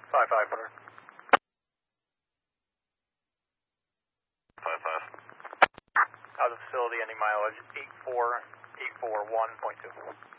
5500. 55. Out of the facility, ending mileage 84841.2.